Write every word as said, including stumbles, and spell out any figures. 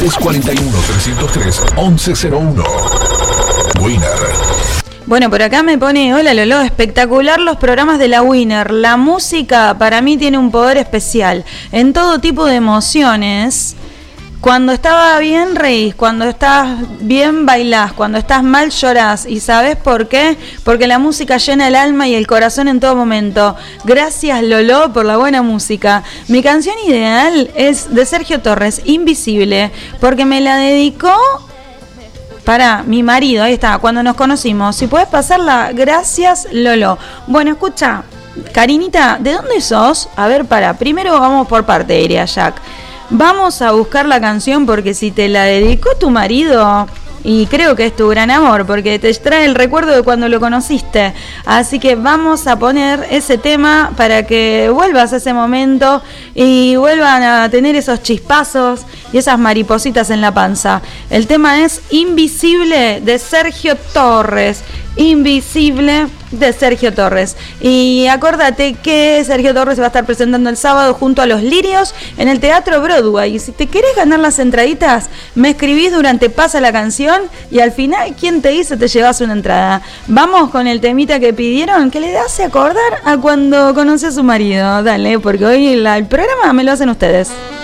tres cuatro uno, tres cero tres, once cero uno. Winner. Bueno, por acá me pone, hola Lolo, espectacular los programas de la Winner. La música para mí tiene un poder especial. En todo tipo de emociones. Cuando estaba bien reís, cuando estás bien bailás, cuando estás mal llorás. ¿Y sabés por qué? Porque la música llena el alma y el corazón en todo momento. Gracias Lolo por la buena música. Mi canción ideal es de Sergio Torres, Invisible, porque me la dedicó para mi marido, ahí está, cuando nos conocimos. Si podés pasarla, gracias Lolo. Bueno, escucha, Karinita, ¿de dónde sos? A ver, para, primero vamos por parte, diría Jack. Vamos a buscar la canción porque si te la dedicó tu marido, y creo que es tu gran amor, porque te trae el recuerdo de cuando lo conociste. Así que vamos a poner ese tema para que vuelvas a ese momento y vuelvan a tener esos chispazos y esas maripositas en la panza. El tema es Invisible de Sergio Torres. Invisible de Sergio Torres. Y acuérdate que Sergio Torres se va a estar presentando el sábado junto a Los Lirios en el Teatro Broadway. Y si te querés ganar las entraditas, me escribís durante Pasa la Canción y al final, ¿quién te dice? Te llevas una entrada. Vamos con el temita que pidieron, que le hace acordar a cuando conocí a su marido. Dale, porque hoy la, el programa me lo hacen ustedes.